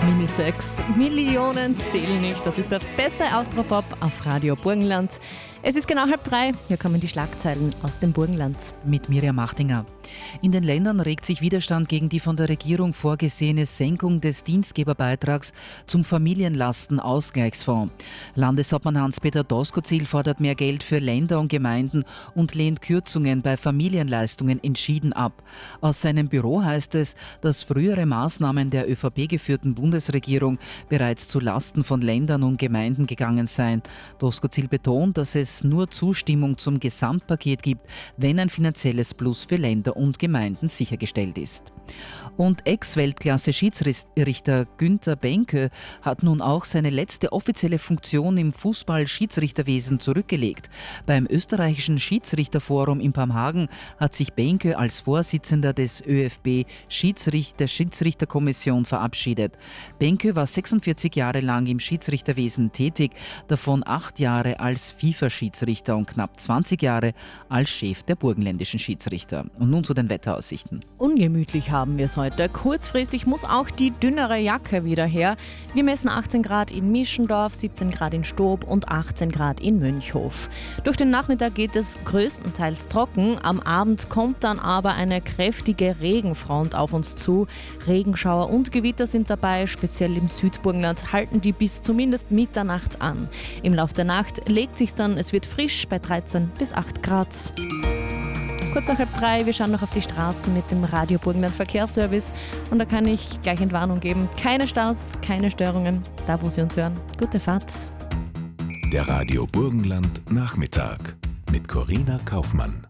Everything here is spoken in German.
Minisex. Millionen zählen nicht. Das ist der beste Austropop auf Radio Burgenland. Es ist genau 2:30. Hier kommen die Schlagzeilen aus dem Burgenland. Mit Miriam Machtinger. In den Ländern regt sich Widerstand gegen die von der Regierung vorgesehene Senkung des Dienstgeberbeitrags zum Familienlastenausgleichsfonds. Landeshauptmann Hans-Peter Doskozil fordert mehr Geld für Länder und Gemeinden und lehnt Kürzungen bei Familienleistungen entschieden ab. Aus seinem Büro heißt es, dass frühere Maßnahmen der ÖVP-geführten Bundesregierung bereits zu Lasten von Ländern und Gemeinden gegangen seien. Doskozil betont, dass es nur Zustimmung zum Gesamtpaket gibt, wenn ein finanzielles Plus für Länder und Gemeinden sichergestellt ist. Und Ex-Weltklasse-Schiedsrichter Günther Behnke hat nun auch seine letzte offizielle Funktion im Fußball-Schiedsrichterwesen zurückgelegt. Beim österreichischen Schiedsrichterforum in Pamhagen hat sich Behnke als Vorsitzender des ÖFB Schiedsrichterkommission verabschiedet. Behnke war 46 Jahre lang im Schiedsrichterwesen tätig, davon 8 Jahre als FIFA-Schiedsrichter und knapp 20 Jahre als Chef der burgenländischen Schiedsrichter. Und nun zu den Wetteraussichten. Ungemütlich haben wir es heute. Kurzfristig muss auch die dünnere Jacke wieder her. Wir messen 18 Grad in Mischendorf, 17 Grad in Stob und 18 Grad in Münchhof. Durch den Nachmittag geht es größtenteils trocken. Am Abend kommt dann aber eine kräftige Regenfront auf uns zu. Regenschauer und Gewitter sind dabei. Speziell im Südburgenland halten die bis zumindest Mitternacht an. Im Laufe der Nacht legt sich's dann, es wird frisch bei 13 bis 8 Grad. Kurz nach 2:30, wir schauen noch auf die Straßen mit dem Radio Burgenland Verkehrsservice. Und da kann ich gleich Entwarnung geben. Keine Staus, keine Störungen. Da, wo Sie uns hören. Gute Fahrt. Der Radio Burgenland Nachmittag mit Corina Kaufmann.